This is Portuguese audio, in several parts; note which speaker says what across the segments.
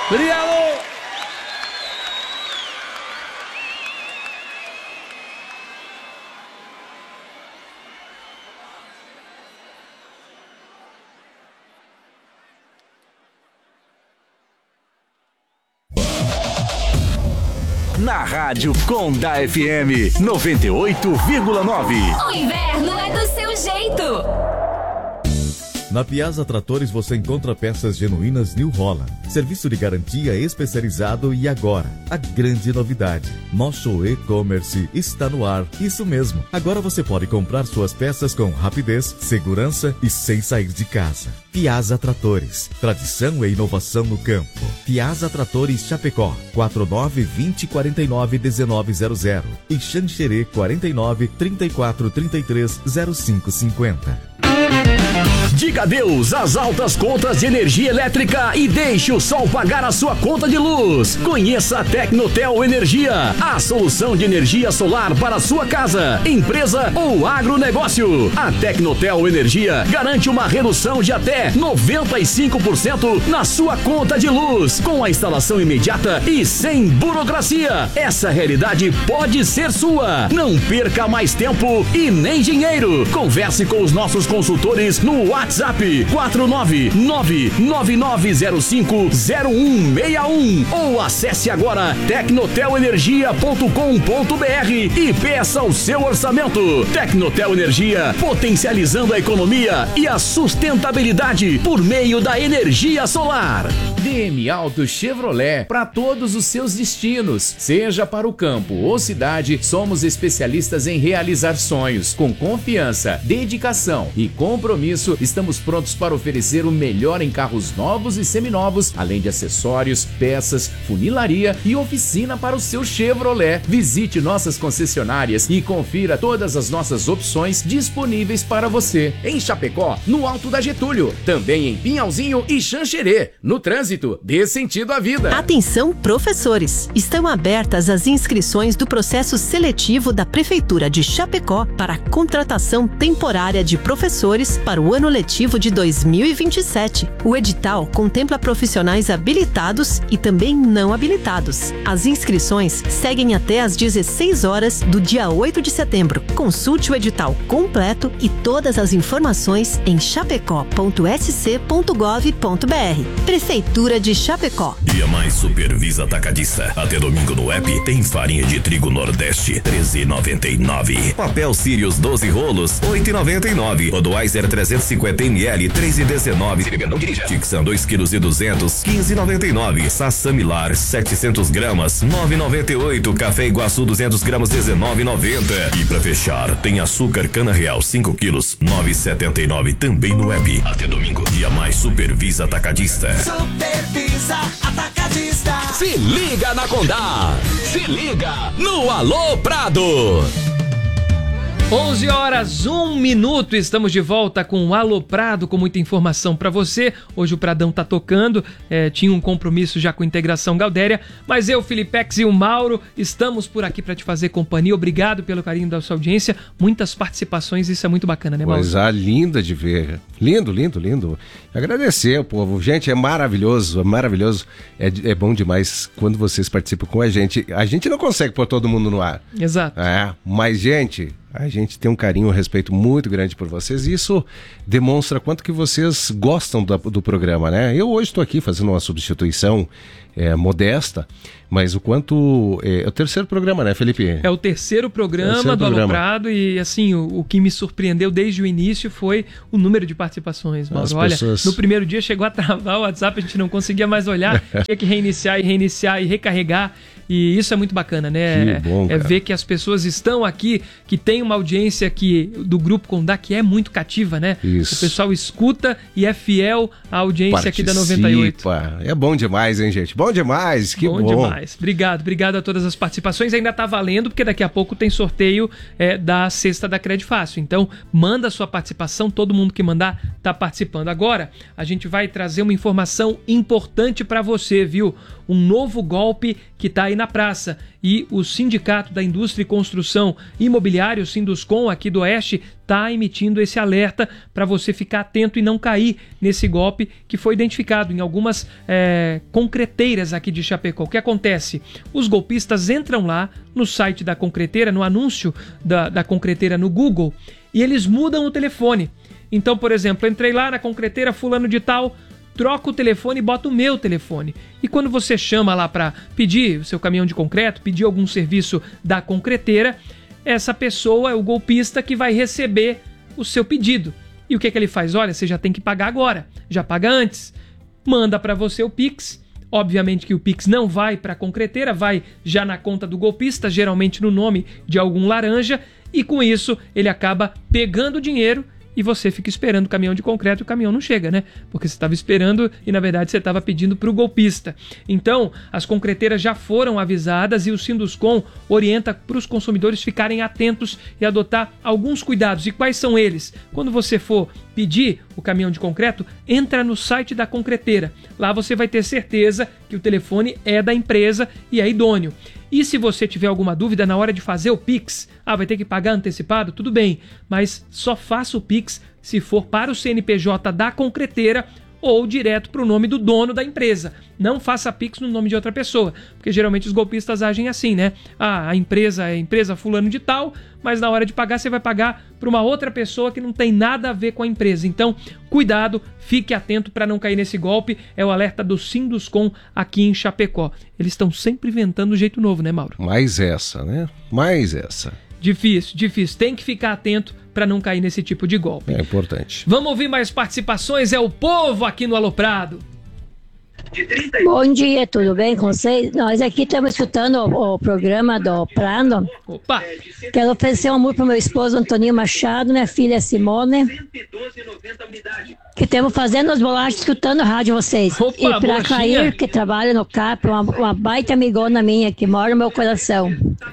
Speaker 1: Obrigado!
Speaker 2: Na Rádio Conda FM 98,9.
Speaker 3: O inverno é do seu jeito.
Speaker 4: Na Piazza Tratores você encontra peças genuínas New Holland. Serviço de garantia especializado e agora, a grande novidade. Nosso e-commerce está no ar. Isso mesmo. Agora você pode comprar suas peças com rapidez, segurança e sem sair de casa. Piazza Tratores. Tradição e inovação no campo. Piazza Tratores Chapecó. 49-2049-1900. E Xanxerê 49-3433-0550.
Speaker 2: Diga adeus às altas contas de energia elétrica e deixe o sol pagar a sua conta de luz. Conheça a Tecnotel Energia, a solução de energia solar para a sua casa, empresa ou agronegócio. A Tecnotel Energia garante uma redução de até 95% na sua conta de luz, com a instalação imediata e sem burocracia. Essa realidade pode ser sua. Não perca mais tempo e nem dinheiro. Converse com os nossos consultores no WhatsApp 49999050161 ou acesse agora tecnotelenergia.com.br e peça o seu orçamento. Tecnotel Energia, potencializando a economia e a sustentabilidade por meio da energia solar.
Speaker 5: DM Auto Chevrolet, para todos os seus destinos, seja para o campo ou cidade, somos especialistas em realizar sonhos. Com confiança, dedicação e compromisso, estamos prontos para oferecer o melhor em carros novos e seminovos, além de acessórios, peças, funilaria e oficina para o seu Chevrolet. Visite nossas concessionárias e confira todas as nossas opções disponíveis para você. Em Chapecó, no Alto da Getúlio, também em Pinhalzinho e Xanxerê. No trânsito, dê sentido à vida.
Speaker 6: Atenção, professores! Estão abertas as inscrições do processo seletivo da Prefeitura de Chapecó para a contratação temporária de professores para o ano letivo de 2027. O edital contempla profissionais habilitados e também não habilitados. As inscrições seguem até às 16 horas do dia 8 de setembro. Consulte o edital completo e todas as informações em chapecó.sc.gov.br. Prefeitura de Chapecó.
Speaker 7: Dia Mais Supervisa Atacadista. Até domingo no app tem farinha de trigo Nordeste, R$13,99. Papel Sirius 12 rolos, R$8,99. Budweiser 350 ml, R$3,19. Se beber não dirija. Tixan 2,2 kg, R$15,99. Sassamilar 700 gramas, R$9,98. Café Iguaçu 200 gramas, R$19,90. E pra fechar, tem açúcar Cana Real 5 quilos, R$9,79. Também no app. Até domingo, Dia Mais Supervisa Atacadista.
Speaker 8: Supervisa Atacadista.
Speaker 2: Se liga na Condá. Se liga no Alô Prado.
Speaker 1: 11h01, estamos de volta com o Alô Prado, com muita informação para você. Hoje o Pradão tá tocando, tinha um compromisso já com a Integração Galdéria, mas eu, Felipex e o Mauro estamos por aqui para te fazer companhia. Obrigado pelo carinho da sua audiência, muitas participações, isso é muito bacana, né, Mauro?
Speaker 9: Coisa linda de ver, lindo. Agradecer, povo, gente, é maravilhoso, é bom demais quando vocês participam com a gente não consegue pôr todo mundo no ar.
Speaker 1: Exato.
Speaker 9: Mas, gente, a gente tem um carinho, um respeito muito grande por vocês e isso demonstra quanto que vocês gostam do programa, né? Eu hoje estou aqui fazendo uma substituição modesta, mas o quanto... É o terceiro programa, né, Felipe?
Speaker 1: É o terceiro programa do Alô Prado e, assim, o que me surpreendeu desde o início foi o número de participações, Mauro. Olha, no primeiro dia chegou a travar o WhatsApp, a gente não conseguia mais olhar, tinha que reiniciar e recarregar. E isso é muito bacana, né?
Speaker 9: Que bom, cara.
Speaker 1: Ver que as pessoas estão aqui, que tem uma audiência do Grupo Condá que é muito cativa, né?
Speaker 9: Isso.
Speaker 1: O pessoal escuta e é fiel à audiência aqui da 98.
Speaker 9: É bom demais, hein, gente? Bom demais, que bom.
Speaker 1: Demais. Obrigado a todas as participações. Ainda tá valendo, porque daqui a pouco tem sorteio da cesta da Credfácil. Então, manda a sua participação, todo mundo que mandar tá participando. Agora, a gente vai trazer uma informação importante para você, viu? Um novo golpe que tá aí na praça. E o Sindicato da Indústria e Construção Imobiliária, o Sinduscon, aqui do Oeste, está emitindo esse alerta para você ficar atento e não cair nesse golpe que foi identificado em algumas concreteiras aqui de Chapecó. O que acontece? Os golpistas entram lá no site da concreteira, no anúncio da concreteira no Google, e eles mudam o telefone. Então, por exemplo, entrei lá na concreteira fulano de tal, troca o telefone e bota o meu telefone. E quando você chama lá para pedir o seu caminhão de concreto, pedir algum serviço da concreteira, essa pessoa é o golpista que vai receber o seu pedido. E o que ele faz? Olha, você já tem que pagar agora, já paga antes. Manda para você o Pix. Obviamente que o Pix não vai para a concreteira, vai já na conta do golpista, geralmente no nome de algum laranja, e com isso ele acaba pegando o dinheiro e você fica esperando o caminhão de concreto e o caminhão não chega, né? Porque você estava esperando e, na verdade, você estava pedindo para o golpista. Então, as concreteiras já foram avisadas e o Sinduscon orienta para os consumidores ficarem atentos e adotar alguns cuidados. E quais são eles? Quando você for pedir o caminhão de concreto, entra no site da concreteira. Lá você vai ter certeza que o telefone é da empresa e é idôneo. E se você tiver alguma dúvida na hora de fazer o Pix, vai ter que pagar antecipado? Tudo bem, mas só faça o Pix se for para o CNPJ da concreteira ou direto para o nome do dono da empresa. Não faça Pix no nome de outra pessoa, porque geralmente os golpistas agem assim, né? A empresa é empresa fulano de tal, mas na hora de pagar você vai pagar para uma outra pessoa que não tem nada a ver com a empresa. Então, cuidado, fique atento para não cair nesse golpe. É o alerta do Sinduscon aqui em Chapecó. Eles estão sempre inventando um jeito novo, né, Mauro?
Speaker 9: Mais essa, né? Mais essa.
Speaker 1: Difícil. Tem que ficar atento para não cair nesse tipo de golpe.
Speaker 9: É importante.
Speaker 1: Vamos ouvir mais participações? É o povo aqui no Aloprado.
Speaker 10: Bom dia, tudo bem com vocês? Nós aqui estamos escutando o programa do Prado.
Speaker 1: Opa!
Speaker 10: Quero oferecer um amor para o meu esposo Antoninho Machado, minha filha Simone, que estamos fazendo as bolachas escutando a rádio vocês.
Speaker 1: Opa,
Speaker 10: e para Clair, que trabalha no CAP, uma baita amigona minha que mora no meu coração.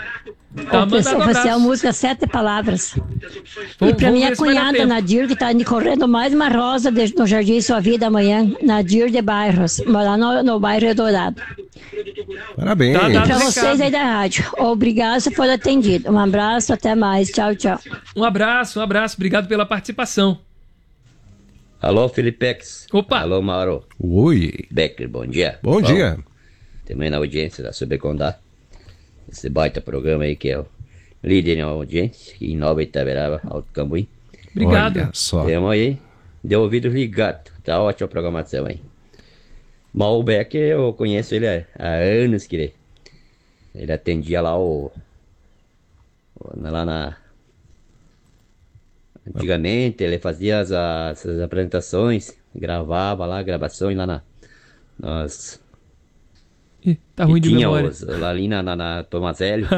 Speaker 10: Oficial música 7 palavras. E pra minha cunhada Nadir, que tá correndo mais uma rosa no Jardim Sua Vida amanhã, Nadir de Bairros, mora no bairro Eldorado.
Speaker 9: Parabéns.
Speaker 10: E pra vocês aí da rádio, obrigado se for atendido. Um abraço, até mais, tchau.
Speaker 1: Um abraço, obrigado pela participação.
Speaker 11: Alô, Felipex.
Speaker 1: Opa.
Speaker 11: Alô, Mauro.
Speaker 9: Oi.
Speaker 11: Becker, bom dia.
Speaker 9: Bom dia.
Speaker 11: Também na audiência da Subcondá. Esse baita programa aí que é o líder em audiência em Nova Itaberaba, Alto Cambuí.
Speaker 1: Obrigado.
Speaker 9: Olha só.
Speaker 11: Temos aí, de ouvido ligado. Tá ótima a programação aí. Mas o Becker, eu conheço ele há anos que ele atendia lá antigamente ele fazia as apresentações, gravava lá, gravações lá nas...
Speaker 1: Tá ruim de
Speaker 11: tinha
Speaker 1: memória.
Speaker 11: Lá ali na Tomazélio.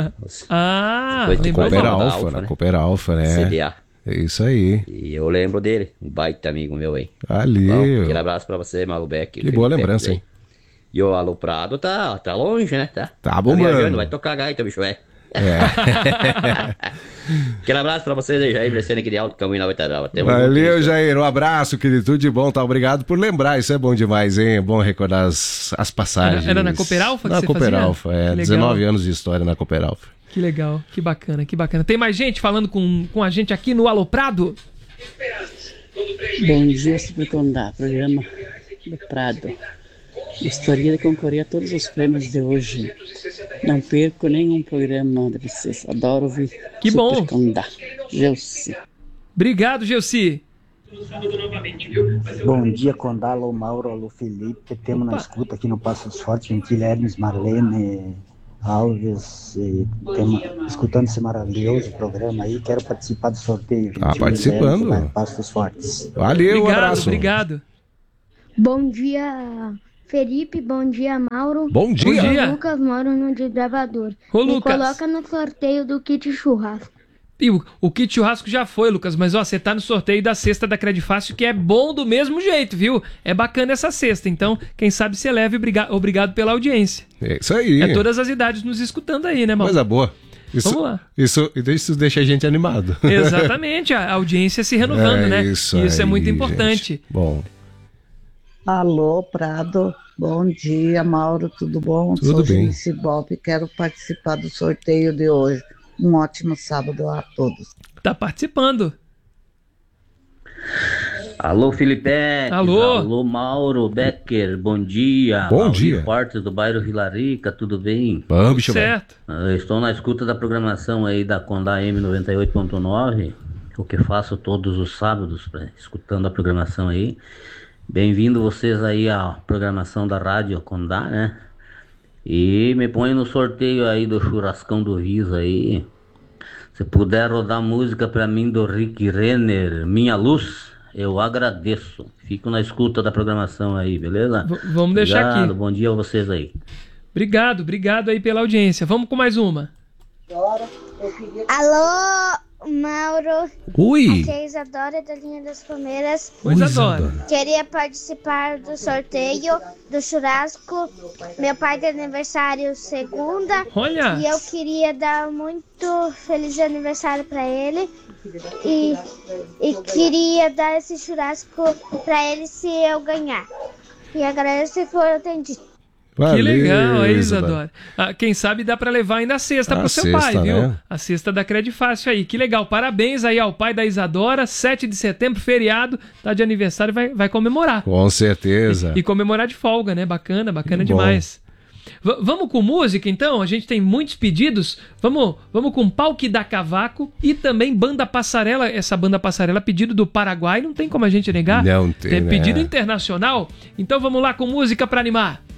Speaker 9: Cooper Alpha, né?
Speaker 11: CDA.
Speaker 9: É isso aí.
Speaker 11: E eu lembro dele, um baita amigo meu aí.
Speaker 9: Ali.
Speaker 11: Bom, aquele abraço pra você, Mauro Beck.
Speaker 9: Que boa lembrança, hein?
Speaker 11: E o Aloprado tá longe, né?
Speaker 9: Tá bombando.
Speaker 11: Vai tocar gaita, bicho, Aquele abraço pra vocês aí, Jair Bresciani, aqui de Alto Caminho na Itaberaba.
Speaker 9: Valeu, Jair. Um abraço, querido. Tudo de bom, tá? Obrigado por lembrar. Isso é bom demais, hein? É bom recordar as passagens.
Speaker 1: Era na Cooper Alpha que você
Speaker 9: Cooper
Speaker 1: fazia?
Speaker 9: Alpha, 19 anos de história na Cooper Alpha.
Speaker 1: Que legal, que bacana. Tem mais gente falando com a gente aqui no Aloprado?
Speaker 12: Bom dia, Subcondá, programa do Prado. Gostaria de concorrer a todos os prêmios de hoje. Não perco nenhum programa de vocês. Adoro ouvir.
Speaker 1: Que bom.
Speaker 12: Subcondá. Gelsi.
Speaker 1: Obrigado, Gelsi.
Speaker 13: Bom dia, Condá, alô Mauro, alô Felipe. Temos na escuta aqui no Passos Fortes, Guilherme, Marlene, Alves. Escutando esse maravilhoso programa aí. Quero participar do sorteio.
Speaker 9: Participando.
Speaker 13: Passos Fortes.
Speaker 9: Valeu, um abraço.
Speaker 1: Obrigado.
Speaker 14: Bom dia, Felipe, bom dia, Mauro.
Speaker 9: Bom dia.
Speaker 14: Bom dia. Lucas, moro no desbravador.
Speaker 1: Ô,
Speaker 14: Me
Speaker 1: Lucas,
Speaker 14: coloca no sorteio do kit churrasco.
Speaker 1: E o kit churrasco já foi, Lucas, mas ó, você tá no sorteio da cesta da Credifácil, que é bom do mesmo jeito, viu? É bacana essa cesta, então quem sabe você leve. Obrigado pela audiência.
Speaker 9: É isso aí.
Speaker 1: É todas as idades nos escutando aí, né, Mauro?
Speaker 9: Coisa boa.
Speaker 1: Vamos lá.
Speaker 9: Isso deixa a gente animado.
Speaker 1: Exatamente, a audiência se renovando, né?
Speaker 9: Isso
Speaker 1: é muito
Speaker 9: aí,
Speaker 1: importante.
Speaker 9: Gente. Bom.
Speaker 15: Alô, Prado. Bom dia, Mauro. Tudo bom?
Speaker 9: Tudo bem.
Speaker 15: Genice Bob. Quero participar do sorteio de hoje. Um ótimo sábado a todos.
Speaker 1: Tá participando.
Speaker 16: Alô, Felipe.
Speaker 1: Alô.
Speaker 16: Alô, Mauro Becker. Bom dia.
Speaker 9: Bom dia.
Speaker 16: Forte do bairro Vila Rica, tudo bem?
Speaker 9: Bom, bicho,
Speaker 1: certo.
Speaker 16: Eu estou na escuta da programação aí da Condá M98.9, o que faço todos os sábados, escutando a programação aí. Bem-vindo vocês aí à programação da Rádio Condá, né? E me põe no sorteio aí do churrascão do Riso aí. Se puder rodar música pra mim do Rick Renner, Minha Luz, eu agradeço. Fico na escuta da programação aí, beleza?
Speaker 1: Vamos deixar
Speaker 16: Obrigado,
Speaker 1: aqui.
Speaker 16: Bom dia a vocês aí.
Speaker 1: Obrigado aí pela audiência. Vamos com mais uma.
Speaker 14: Alô, Mauro.
Speaker 9: Oi.
Speaker 14: Aqui é a Isadora da Linha das Palmeiras.
Speaker 1: Oi, Isadora.
Speaker 14: Queria participar do sorteio do churrasco. Meu pai tem aniversário segunda.
Speaker 1: Olha.
Speaker 14: E eu queria dar muito feliz aniversário pra ele. E queria dar esse churrasco pra ele se eu ganhar. E agradeço se for atendido.
Speaker 9: Valeu,
Speaker 1: que legal, aí,
Speaker 9: Isadora.
Speaker 1: Isadora. Quem sabe dá pra levar ainda a cesta
Speaker 9: A
Speaker 1: pro seu
Speaker 9: cesta,
Speaker 1: pai, viu?
Speaker 9: né?
Speaker 1: A cesta da Credifácil aí. Que legal. Parabéns aí ao pai da Isadora. 7 de setembro, feriado, tá de aniversário, vai comemorar.
Speaker 9: Com certeza.
Speaker 1: E comemorar de folga, né? Bacana
Speaker 9: Que bom.
Speaker 1: demais. Vamos com música, então? A gente tem muitos pedidos. Vamos com Pau que dá Cavaco e também Banda Passarela. Essa Banda Passarela, pedido do Paraguai, não tem como a gente negar.
Speaker 9: Não tem,
Speaker 1: É
Speaker 9: né?
Speaker 1: pedido internacional. Então vamos lá com música pra animar.